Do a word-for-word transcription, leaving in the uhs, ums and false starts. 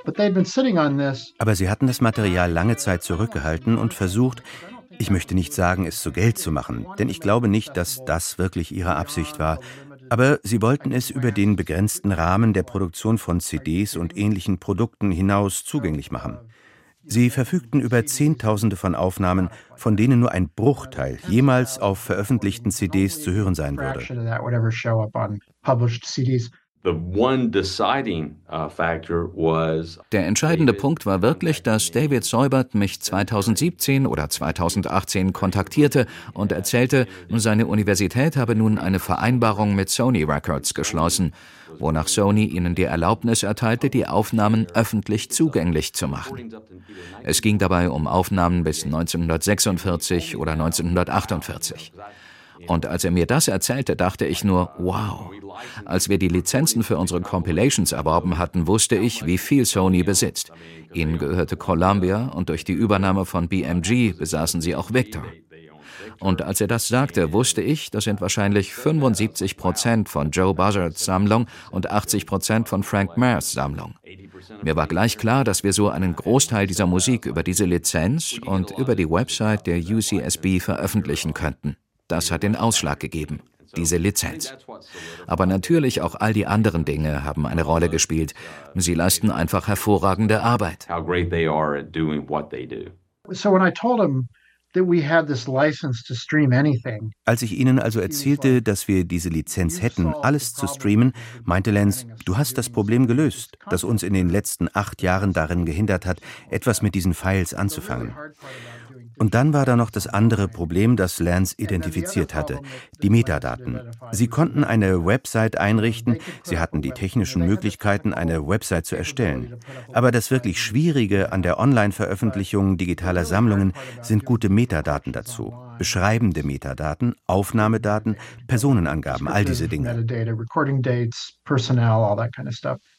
Aber sie hatten das Material lange Zeit zurückgehalten und versucht, ich möchte nicht sagen, es zu Geld zu machen, denn ich glaube nicht, dass das wirklich ihre Absicht war. Aber sie wollten es über den begrenzten Rahmen der Produktion von C Ds und ähnlichen Produkten hinaus zugänglich machen. Sie verfügten über Zehntausende von Aufnahmen, von denen nur ein Bruchteil jemals auf veröffentlichten C Ds zu hören sein würde. Der entscheidende Punkt war wirklich, dass David Seubert mich zweitausendsiebzehn oder zweitausendachtzehn kontaktierte und erzählte, seine Universität habe nun eine Vereinbarung mit Sony Records geschlossen, wonach Sony ihnen die Erlaubnis erteilte, die Aufnahmen öffentlich zugänglich zu machen. Es ging dabei um Aufnahmen bis neunzehnhundertsechsundvierzig oder neunzehnhundertachtundvierzig. Und als er mir das erzählte, dachte ich nur, wow. Als wir die Lizenzen für unsere Compilations erworben hatten, wusste ich, wie viel Sony besitzt. Ihnen gehörte Columbia und durch die Übernahme von B M G besaßen sie auch Victor. Und als er das sagte, wusste ich, das sind wahrscheinlich fünfundsiebzig Prozent von Joe Buzzards Sammlung und achtzig Prozent von Frank Mayers Sammlung. Mir war gleich klar, dass wir so einen Großteil dieser Musik über diese Lizenz und über die Website der U C S B veröffentlichen könnten. Das hat den Ausschlag gegeben, diese Lizenz. Aber natürlich auch all die anderen Dinge haben eine Rolle gespielt. Sie leisten einfach hervorragende Arbeit. Als ich ihnen also erzählte, dass wir diese Lizenz hätten, alles zu streamen, meinte Lance, du hast das Problem gelöst, das uns in den letzten acht Jahren darin gehindert hat, etwas mit diesen Files anzufangen. Und dann war da noch das andere Problem, das Lance identifiziert hatte, die Metadaten. Sie konnten eine Website einrichten, sie hatten die technischen Möglichkeiten, eine Website zu erstellen. Aber das wirklich Schwierige an der Online-Veröffentlichung digitaler Sammlungen sind gute Metadaten dazu. Beschreibende Metadaten, Aufnahmedaten, Personenangaben, all diese Dinge.